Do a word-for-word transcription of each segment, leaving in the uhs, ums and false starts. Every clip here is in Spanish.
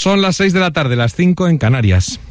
Son las seis de la tarde, las cinco en Canarias.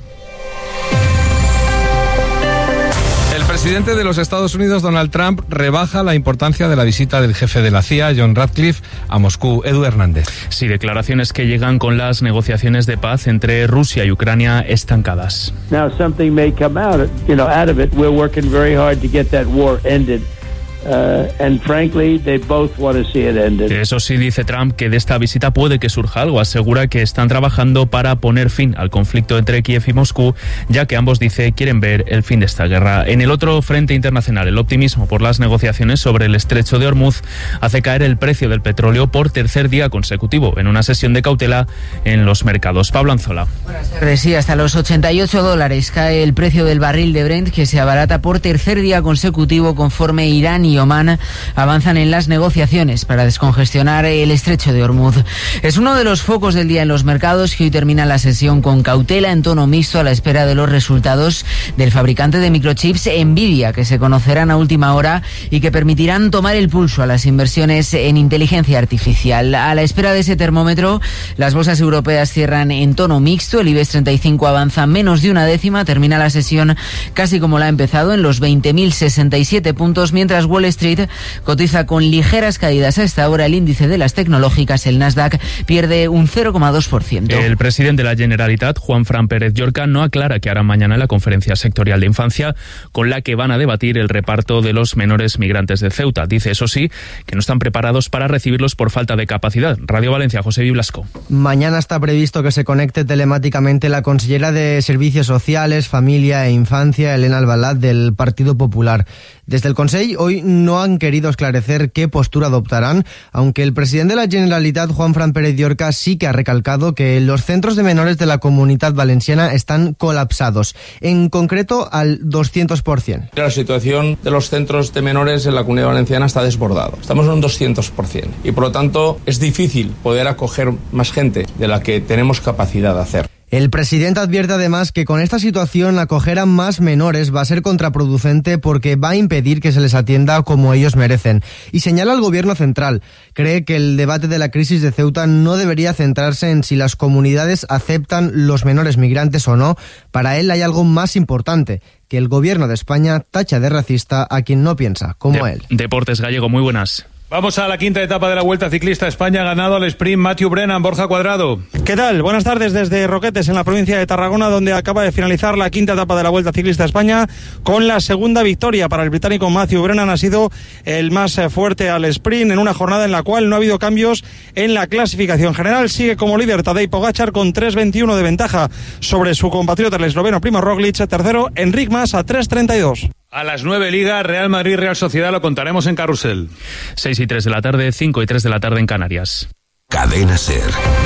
El presidente de los Estados Unidos, Donald Trump, rebaja la importancia de la visita del jefe de la C I A, John Ratcliffe, a Moscú. Edu Hernández. Sí, declaraciones que llegan con las negociaciones de paz entre Rusia y Ucrania estancadas. Now something may come out, you know, out of it. We're working very hard to get that war ended. Uh, and frankly, they both want to see it ended. Eso sí, dice Trump que de esta visita puede que surja algo. Asegura que están trabajando para poner fin al conflicto entre Kiev y Moscú, ya que ambos, dice, quieren ver el fin de esta guerra. En el otro frente internacional, el optimismo por las negociaciones sobre el estrecho de Hormuz hace caer el precio del petróleo por tercer día consecutivo, en una sesión de cautela en los mercados. Pablo Anzola. Buenas tardes. Sí, hasta los ochenta y ocho dólares cae el precio del barril de Brent, que se abarata por tercer día consecutivo conforme Irán y Omán avanzan en las negociaciones para descongestionar el estrecho de Hormuz. Es uno de los focos del día en los mercados, que hoy termina la sesión con cautela en tono mixto a la espera de los resultados del fabricante de microchips Nvidia, que se conocerán a última hora y que permitirán tomar el pulso a las inversiones en inteligencia artificial. A la espera de ese termómetro, las bolsas europeas cierran en tono mixto. El IBEX treinta y cinco avanza menos de una décima, termina la sesión casi como la ha empezado, en los veinte mil sesenta y siete puntos, mientras Wall Street cotiza con ligeras caídas a esta hora. El índice de las tecnológicas, el Nasdaq, pierde un cero coma dos por ciento. El presidente de la Generalitat, Juanfran Pérez Llorca, no aclara qué hará mañana en la conferencia sectorial de infancia, con la que van a debatir el reparto de los menores migrantes de Ceuta. Dice, eso sí, que no están preparados para recibirlos por falta de capacidad. Radio Valencia, José Biblasco. Mañana está previsto que se conecte telemáticamente la consellera de Servicios Sociales, Familia e Infancia, Elena Albalat, del Partido Popular. Desde el Consell hoy no han querido esclarecer qué postura adoptarán, aunque el presidente de la Generalitat, Juanfran Pérez Llorca, sí que ha recalcado que los centros de menores de la Comunitat Valenciana están colapsados, en concreto al doscientos por ciento. La situación de los centros de menores en la Comunidad Valenciana está desbordada. Estamos en un doscientos por ciento y por lo tanto es difícil poder acoger más gente de la que tenemos capacidad de hacer. El presidente advierte además que con esta situación acoger a más menores va a ser contraproducente porque va a impedir que se les atienda como ellos merecen. Y señala al gobierno central. Cree que el debate de la crisis de Ceuta no debería centrarse en si las comunidades aceptan los menores migrantes o no. Para él hay algo más importante, que el gobierno de España tacha de racista a quien no piensa como de- él. Deportes Gallego, muy buenas. Vamos a la quinta etapa de la Vuelta Ciclista España. Ha ganado al sprint Matthew Brennan. Borja Cuadrado. ¿Qué tal? Buenas tardes desde Roquetes, en la provincia de Tarragona, donde acaba de finalizar la quinta etapa de la Vuelta Ciclista España con la segunda victoria para el británico Matthew Brennan. Ha sido el más fuerte al sprint en una jornada en la cual no ha habido cambios en la clasificación general. Sigue como líder Tadej Pogačar con tres veintiuno de ventaja sobre su compatriota el esloveno Primož Roglič. Tercero Enric Mas a tres treinta y dos. A las nueve Liga, Real Madrid, Real Sociedad, lo contaremos en Carrusel. seis y tres de la tarde, cinco y tres de la tarde en Canarias. Cadena SER.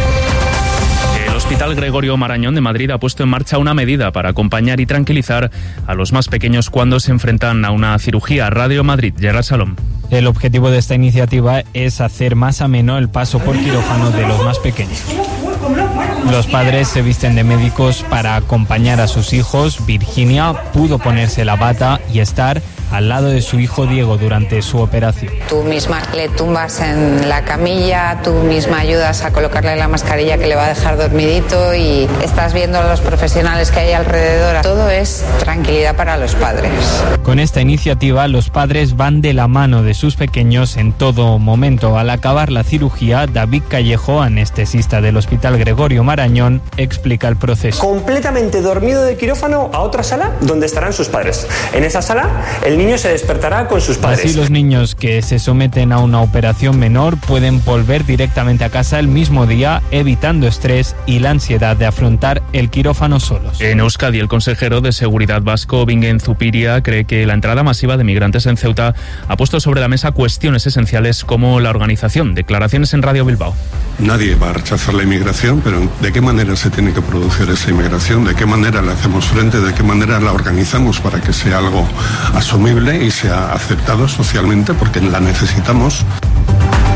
El Hospital Gregorio Marañón de Madrid ha puesto en marcha una medida para acompañar y tranquilizar a los más pequeños cuando se enfrentan a una cirugía. Radio Madrid, Gerard Salom. El objetivo de esta iniciativa es hacer más ameno el paso por quirófano de los más pequeños. Los padres se visten de médicos para acompañar a sus hijos. Virginia pudo ponerse la bata y estar al lado de su hijo Diego durante su operación. Tú misma le tumbas en la camilla, tú misma ayudas a colocarle la mascarilla que le va a dejar dormidito y estás viendo a los profesionales que hay alrededor. Todo es tranquilidad para los padres. Con esta iniciativa, los padres van de la mano de sus pequeños en todo momento. Al acabar la cirugía, David Callejo, anestesista del Hospital Gregorio Marañón, explica el proceso. Completamente dormido de quirófano a otra sala donde estarán sus padres. En esa sala, el niño se despertará con sus padres. Así los niños que se someten a una operación menor pueden volver directamente a casa el mismo día, evitando estrés y la ansiedad de afrontar el quirófano solos. En Euskadi, el consejero de Seguridad vasco, Bingen Zupiria, cree que la entrada masiva de migrantes en Ceuta ha puesto sobre la mesa cuestiones esenciales como la organización. Declaraciones en Radio Bilbao. Nadie va a rechazar la inmigración, pero ¿de qué manera se tiene que producir esa inmigración? ¿De qué manera le hacemos frente? ¿De qué manera la organizamos para que sea algo asumible y sea aceptado socialmente? Porque la necesitamos.